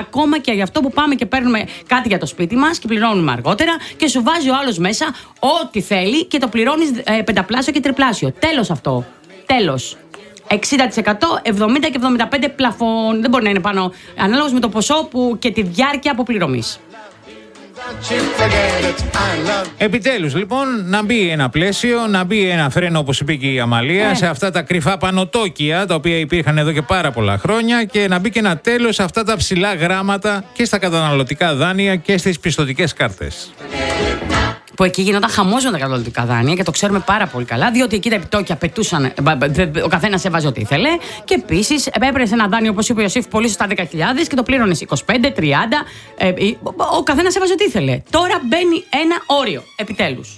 ακόμα και για αυτό που πάμε και παίρνουμε κάτι για το σπίτι μας και πληρώνουμε αργότερα και σου βάζει ο άλλος μέσα ό,τι θέλει και το πληρώνεις πενταπλάσιο και τριπλάσιο. Τέλος αυτό. Τέλος. 60%, 70% και 75% πλαφόν. Δεν μπορεί να είναι πάνω, ανάλογα με το ποσό και τη διάρκεια αποπληρωμής. Επιτέλους λοιπόν να μπει ένα πλαίσιο, να μπει ένα φρένο, όπως είπε και η Αμαλία, σε αυτά τα κρυφά πανωτόκια τα οποία υπήρχαν εδώ και πάρα πολλά χρόνια, και να μπει και ένα τέλος σε αυτά τα ψηλά γράμματα και στα καταναλωτικά δάνεια και στις πιστωτικές κάρτες. Που εκεί γινόταν χαμός με τα καταναλωτικά δάνεια και το ξέρουμε πάρα πολύ καλά, διότι εκεί τα επιτόκια πετούσαν, ο καθένας έβαζε ό,τι ήθελε και επίσης έπαιρνες ένα δάνειο, όπως είπε ο Ιωσήφ, πολύ σωστά 10.000 και το πλήρωνες 25, 30, ο καθένας έβαζε ό,τι ήθελε. Τώρα μπαίνει ένα όριο, επιτέλους.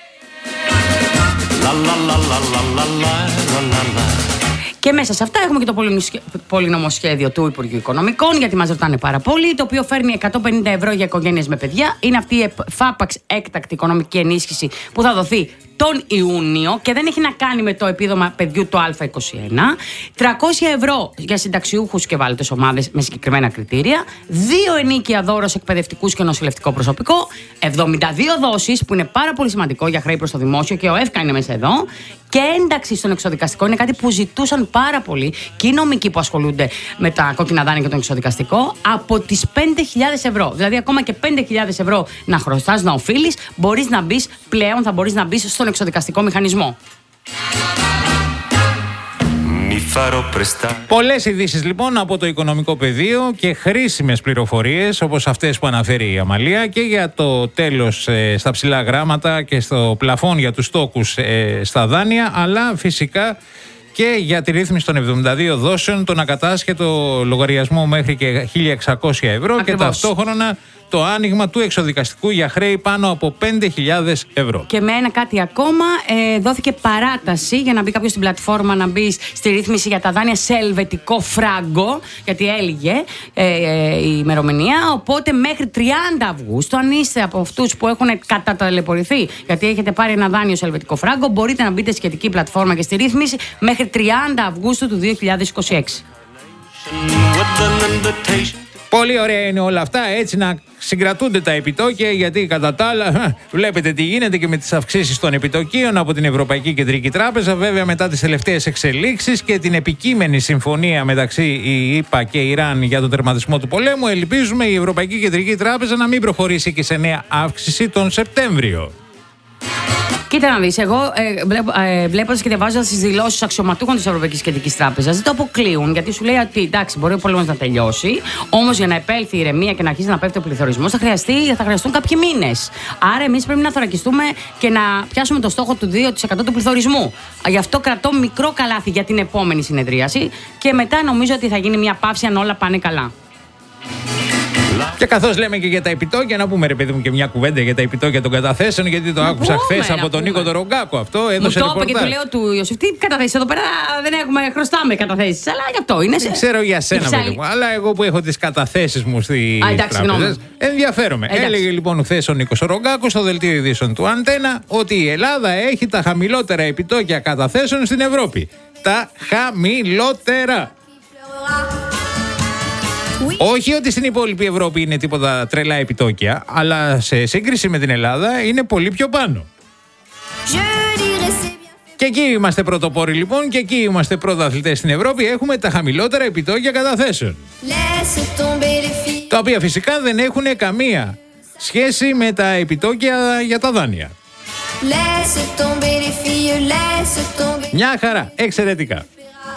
Και μέσα σε αυτά έχουμε και το πολυνομοσχέδιο του Υπουργείου Οικονομικών, γιατί μας ρωτάνε πάρα πολύ, το οποίο φέρνει 150 ευρώ για οικογένειες με παιδιά. Είναι αυτή η φάπαξ έκτακτη οικονομική ενίσχυση που θα δοθεί τον Ιούνιο και δεν έχει να κάνει με το επίδομα παιδιού το Α21. 300 ευρώ για συνταξιούχους και ευάλωτες ομάδες με συγκεκριμένα κριτήρια. 2 ενίκια δώρο σε εκπαιδευτικούς και νοσηλευτικό προσωπικό. 72 δόσεις, που είναι πάρα πολύ σημαντικό για χρέη προς το δημόσιο, και ο ΕΦΚΑ είναι μέσα εδώ. Και ένταξη στον εξωδικαστικό είναι κάτι που ζητούσαν πάρα πολύ και οι νομικοί που ασχολούνται με τα κόκκινα δάνεια και τον εξωδικαστικό, από τις 5.000 ευρώ. Δηλαδή, ακόμα και 5.000 ευρώ να χρωστάς, να οφείλεις, μπορείς να μπεις πλέον, θα μπορείς να μπεις στον εξωδικαστικό μηχανισμό. Πολλές ειδήσεις λοιπόν από το οικονομικό πεδίο και χρήσιμες πληροφορίες όπως αυτές που αναφέρει η Αμαλία, και για το τέλος στα ψηλά γράμματα και στο πλαφόν για τους τόκους στα δάνεια, αλλά φυσικά και για τη ρύθμιση των 72 δόσεων, τον ακατάσχετο λογαριασμό μέχρι και 1.600 ευρώ. Ακριβώς. Και ταυτόχρονα το άνοιγμα του εξωδικαστικού για χρέη πάνω από 5.000 ευρώ. Και με ένα κάτι ακόμα, δόθηκε παράταση για να μπει κάποιος στην πλατφόρμα, να μπει στη ρύθμιση για τα δάνεια σε ελβετικό φράγκο, γιατί έλυγε η ημερομηνία. Οπότε μέχρι 30 Αυγούστου, αν είστε από αυτούς που έχουν καταταλαιπωρηθεί, γιατί έχετε πάρει ένα δάνειο σε ελβετικό φράγκο, μπορείτε να μπείτε στη σχετική πλατφόρμα και στη ρύθμιση μέχρι 30 Αυγούστου του 2026. Πολύ ωραία είναι όλα αυτά, έτσι να συγκρατούνται τα επιτόκια, γιατί κατά τα άλλα βλέπετε τι γίνεται και με τις αυξήσεις των επιτοκίων από την Ευρωπαϊκή Κεντρική Τράπεζα. Βέβαια, μετά τις τελευταίες εξελίξεις και την επικείμενη συμφωνία μεταξύ ΗΠΑ και Ιράν για τον τερματισμό του πολέμου, ελπίζουμε η Ευρωπαϊκή Κεντρική Τράπεζα να μην προχωρήσει και σε νέα αύξηση τον Σεπτέμβριο. Κοίτα να δεις, εγώ βλέποντας και διαβάζοντας τις δηλώσεις αξιωματούχων της Ευρωπαϊκής Κεντρικής Τράπεζας, δεν το αποκλείουν, γιατί σου λέει ότι εντάξει, μπορεί ο πόλεμος να τελειώσει, όμως για να επέλθει η ηρεμία και να αρχίσει να πέφτει ο πληθωρισμός θα χρειαστούν κάποιοι μήνες. Άρα εμείς πρέπει να θωρακιστούμε και να πιάσουμε το στόχο του 2% του πληθωρισμού. Γι' αυτό κρατώ μικρό καλάθι για την επόμενη συνεδρίαση και μετά νομίζω ότι θα γίνει μια παύση αν όλα πάνε καλά. Και καθώς λέμε και για τα επιτόκια, να πούμε ρε παιδί μου και μια κουβέντα για τα επιτόκια των καταθέσεων, γιατί το άκουσα χθες από τον Νίκο Ρογκάκο αυτό. Έδωσε μου το είπε και του λέω του Ιωσήφ, τι καταθέσεις εδώ πέρα, δεν έχουμε, χρωστάμε καταθέσεις. Αλλά γι' αυτό είναι. Δεν ξέρω για σένα, παιδί μου, αλλά εγώ που έχω τις καταθέσεις μου στις τράπεζες, ενδιαφέρομαι. Έλεγε λοιπόν χθες ο Νίκος Ρογκάκο στο δελτίο ειδήσεων του Αντένα ότι η Ελλάδα έχει τα χαμηλότερα επιτόκια καταθέσεων στην Ευρώπη. Τα χαμηλότερα. Όχι ότι στην υπόλοιπη Ευρώπη είναι τίποτα τρελά επιτόκια, αλλά σε σύγκριση με την Ελλάδα είναι πολύ πιο πάνω. Και εκεί είμαστε πρωτοπόροι λοιπόν, και εκεί είμαστε πρωταθλητές στην Ευρώπη. Έχουμε τα χαμηλότερα επιτόκια καταθέσεων, τα οποία φυσικά δεν έχουν καμία σχέση με τα επιτόκια για τα δάνεια. Μια χαρά, εξαιρετικά.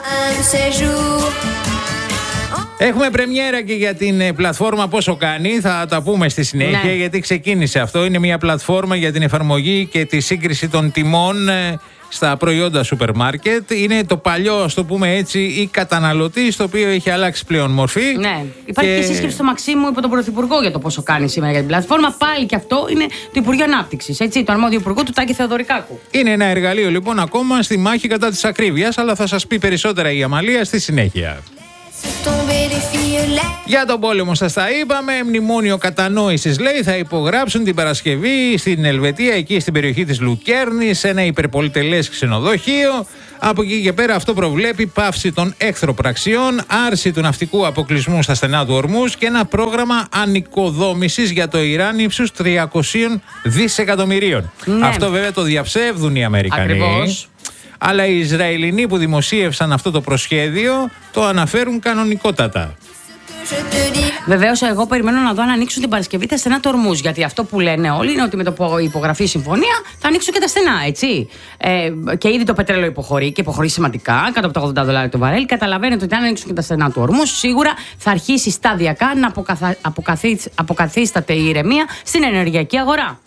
Έχουμε πρεμιέρα και για την πλατφόρμα Πόσο Κάνει, θα τα πούμε στη συνέχεια, γιατί ξεκίνησε αυτό. Είναι μια πλατφόρμα για την εφαρμογή και τη σύγκριση των τιμών στα προϊόντα σούπερ μάρκετ. Είναι το παλιό, ας το πούμε έτσι, ή καταναλωτή, το οποίο έχει αλλάξει πλέον μορφή. Ναι. Υπάρχει και σύσκεψη στο Μαξίμου υπό τον Πρωθυπουργό για το Πόσο Κάνει σήμερα για την πλατφόρμα. Πάλι και αυτό είναι το Υπουργείο Ανάπτυξης, έτσι, το αρμόδιο υπουργό του Τάκη Θεοδωρικάκου. Είναι ένα εργαλείο λοιπόν ακόμα στη μάχη κατά της ακρίβειας, αλλά θα σας πει περισσότερα η Αμαλία στη συνέχεια. Για τον πόλεμο σας τα είπαμε. Μνημόνιο κατανόησης, λέει, θα υπογράψουν την Παρασκευή στην Ελβετία, εκεί στην περιοχή της Λουκέρνης, σε ένα υπερπολιτελές ξενοδοχείο. Από εκεί και πέρα αυτό προβλέπει πάυση των εχθροπραξιών, άρση του ναυτικού αποκλεισμού στα στενά του Ορμούς και ένα πρόγραμμα ανοικοδόμησης για το Ιράν ύψους 300 δισεκατομμυρίων. Ναι. Αυτό βέβαια το διαψεύδουν οι Αμερικανοί. Ακριβώς. Αλλά οι Ισραηλινοί που δημοσίευσαν αυτό το προσχέδιο το αναφέρουν κανονικότατα. Βεβαίως, εγώ περιμένω να δω αν ανοίξουν την Παρασκευή τα στενά του Ορμούς. Γιατί αυτό που λένε όλοι είναι ότι με το που υπογραφεί η συμφωνία θα ανοίξουν και τα στενά, έτσι. Και ήδη το πετρέλαιο υποχωρεί και υποχωρεί σημαντικά, κάτω από τα $80 το βαρέλ. Καταλαβαίνετε ότι αν ανοίξουν και τα στενά του Ορμούς, σίγουρα θα αρχίσει σταδιακά να αποκαθίσταται η ηρεμία στην ενεργειακή αγορά.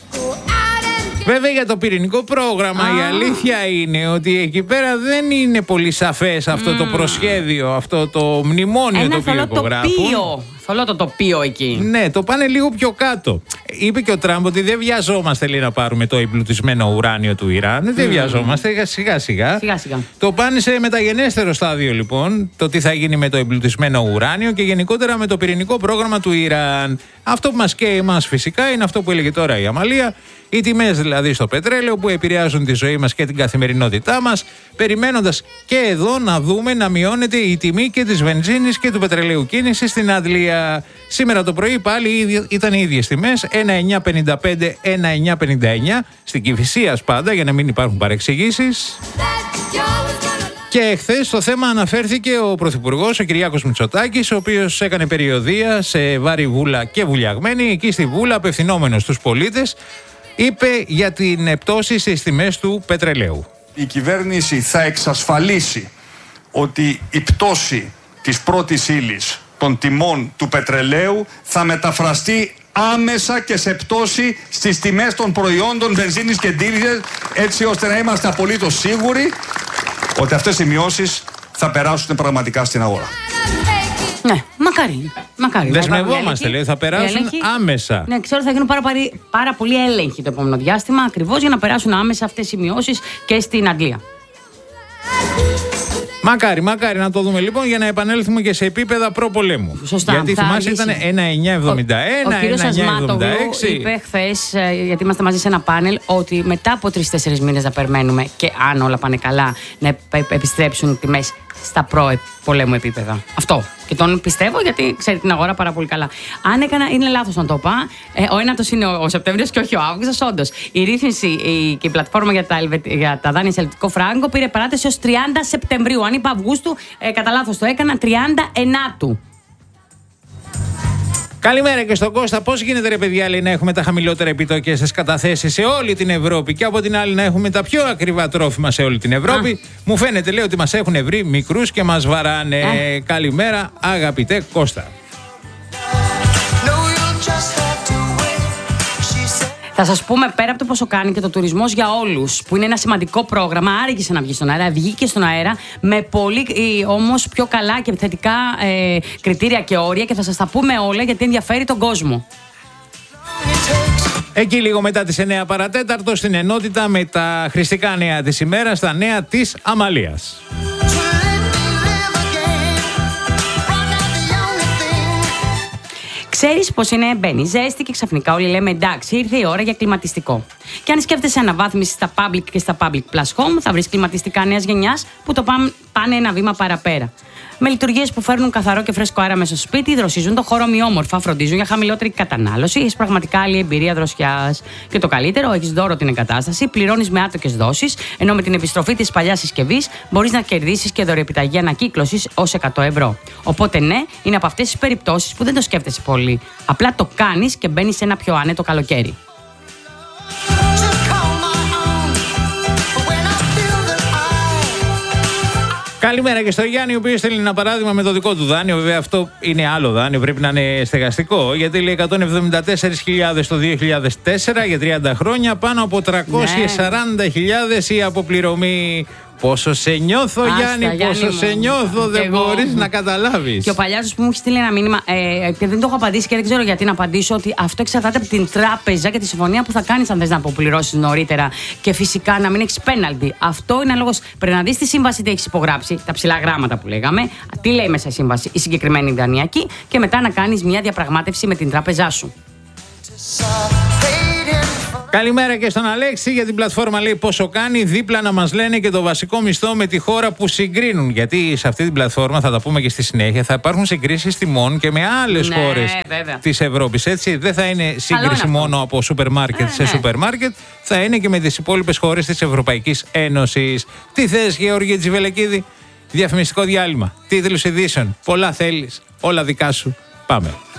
Βέβαια για το πυρηνικό πρόγραμμα η αλήθεια είναι ότι εκεί πέρα δεν είναι πολύ σαφές αυτό το προσχέδιο, αυτό το μνημόνιο το οποίο υπογράφουν. Θολό το τοπίο εκεί. Ναι, το πάνε λίγο πιο κάτω. Είπε και ο Τραμπ ότι δεν βιαζόμαστε, λέει, να πάρουμε το εμπλουτισμένο ουράνιο του Ιράν. Δεν βιαζόμαστε, σιγά σιγά. Το πάνε σε μεταγενέστερο στάδιο λοιπόν, το τι θα γίνει με το εμπλουτισμένο ουράνιο και γενικότερα με το πυρηνικό πρόγραμμα του Ιράν. Αυτό που μας καίει εμάς φυσικά είναι αυτό που έλεγε τώρα η Αμαλία. Οι τιμές δηλαδή στο πετρέλαιο που επηρεάζουν τη ζωή μας και την καθημερινότητά μας, περιμένοντας και εδώ να δούμε να μειώνεται η τιμή και της βενζίνης και του πετρελαίου κίνησης στην Αγγλία. Σήμερα το πρωί πάλι ήταν οι ίδιες τιμές, 1,955, 1,959, στην Κηφισίας πάντα για να μην υπάρχουν παρεξηγήσεις. Και χθες στο θέμα αναφέρθηκε ο Πρωθυπουργός, ο Κυριάκος Μητσοτάκης, ο οποίος έκανε περιοδεία σε Βάρη Βούλα και Βουλιαγμένη. Εκεί στη Βούλα, απευθυνόμενος στους πολίτες, είπε για την πτώση στις τιμές του πετρελαίου. Η κυβέρνηση θα εξασφαλίσει ότι η πτώση της πρώτης ύλης των τιμών του πετρελαίου θα μεταφραστεί άμεσα και σε πτώση στις τιμές των προϊόντων βενζίνης και ντίζελ, έτσι ώστε να είμαστε απολύτως σίγουροι ότι αυτές οι μειώσεις θα περάσουν πραγματικά στην αγορά. Ναι, μακάρι. Δεσμευόμαστε, λέει, θα περάσουν άμεσα. Ναι, ξέρω θα γίνουν πάρα πολύ έλεγχοι το επόμενο διάστημα, ακριβώς για να περάσουν άμεσα αυτές οι μειώσεις και στην Αγγλία. Μακάρι να το δούμε λοιπόν για να επανέλθουμε και σε επίπεδα προπολέμου. Σωστά. Γιατί θυμάσαι ήταν 1,971, 1,976. Είπε χθες, γιατί είμαστε μαζί σε ένα πάνελ, ότι μετά από 3-4 μήνες θα περιμένουμε και αν όλα πάνε καλά να επιστρέψουν τιμές στα προ-πολέμου επίπεδα. Αυτό. Και τον πιστεύω γιατί ξέρει την αγορά πάρα πολύ καλά. Αν έκανα, είναι λάθος να το είπα. Ο ένατος είναι ο Σεπτέμβριος και όχι ο Αύγουστος. Όντως, η ρύθμιση και η πλατφόρμα για τα δάνεια σε ελβετικό φράγκο πήρε παράταση ως 30 Σεπτεμβρίου. Αν είπα Αυγούστου, κατά λάθος το έκανα, 30 Καλημέρα και στον Κώστα. Πώς γίνεται, ρε παιδιά, λέει, να έχουμε τα χαμηλότερα επιτόκια στις καταθέσεις σε όλη την Ευρώπη και από την άλλη να έχουμε τα πιο ακριβά τρόφιμα σε όλη την Ευρώπη. Μου φαίνεται, λέει, ότι μας έχουν βρει μικρούς και μας βαράνε. Καλημέρα, αγαπητέ Κώστα. Θα σας πούμε, πέρα από το πόσο κάνει και το τουρισμός για όλους, που είναι ένα σημαντικό πρόγραμμα, άργησε να βγει στον αέρα, βγήκε στον αέρα με πολύ όμως πιο καλά και θετικά κριτήρια και όρια και θα σας τα πούμε όλα γιατί ενδιαφέρει τον κόσμο. Εκεί λίγο μετά τις 9 παρατέταρτο στην ενότητα με τα χρηστικά νέα της ημέρας, τα νέα της Αμαλίας. Ξέρεις πως είναι, μπαίνει ζέστη και ξαφνικά όλοι λέμε εντάξει, ήρθε η ώρα για κλιματιστικό. Και αν σκέφτεσαι αναβάθμιση στα public και στα public plus home, θα βρεις κλιματιστικά νέας γενιάς που το πάνε ένα βήμα παραπέρα. Με λειτουργίες που φέρνουν καθαρό και φρέσκο αέρα μέσα στο σπίτι, δροσίζουν το χώρο ομοιόμορφα, φροντίζουν για χαμηλότερη κατανάλωση, έχεις πραγματικά άλλη εμπειρία δροσιάς. Και το καλύτερο, έχεις δώρο την εγκατάσταση, πληρώνεις με άτοκες δόσεις, ενώ με την επιστροφή της παλιάς συσκευής μπορείς να κερδίσεις και δωρεοεπιταγή ανακύκλωσης ως 100 ευρώ. Οπότε ναι, είναι από αυτές τις περιπτώσεις που δεν το σκέφτεσαι πολύ. Απλά το κάνεις και μπαίνεις σε ένα πιο άνετο καλοκαίρι. Καλημέρα και στο Γιάννη, ο οποίος θέλει ένα παράδειγμα με το δικό του δάνειο. Βέβαια, αυτό είναι άλλο δάνειο, πρέπει να είναι στεγαστικό. Γιατί λέει 174.000 το 2004 για 30 χρόνια, πάνω από 340.000 η αποπληρωμή. Πόσο σε νιώθω, Γιάννη, πόσο σε νιώθω, δεν μπορείς να καταλάβεις. Και ο παλιάς που μου έχει στείλει ένα μήνυμα, και δεν το έχω απαντήσει και δεν ξέρω γιατί να απαντήσω, ότι αυτό εξαρτάται από την τράπεζα και τη συμφωνία που θα κάνεις αν θες να αποπληρώσεις νωρίτερα. Και φυσικά να μην έχεις πέναλτι. Αυτό είναι λόγος. Πρέπει να δεις τη σύμβαση τι έχεις υπογράψει, τα ψηλά γράμματα που λέγαμε, τι λέει μέσα η σύμβαση, η συγκεκριμένη δανειακή, και μετά να κάνεις μια διαπραγμάτευση με την τράπεζά σου. Καλημέρα και στον Αλέξη για την πλατφόρμα, λέει πόσο κάνει, δίπλα να μας λένε και το βασικό μισθό με τη χώρα που συγκρίνουν. Γιατί σε αυτή την πλατφόρμα, θα τα πούμε και στη συνέχεια, θα υπάρχουν συγκρίσεις τιμών και με άλλες χώρες της Ευρώπης. Έτσι, δεν θα είναι σύγκριση μόνο από σούπερ μάρκετ σε σούπερ μάρκετ, θα είναι και με τις υπόλοιπες χώρες της Ευρωπαϊκής Ένωσης. Τι θες, Γεώργη Τζιβελεκίδη? Διαφημιστικό διάλειμμα, τίτλους ειδήσεων, πολλά θέλεις, όλα δικά σου. Πάμε.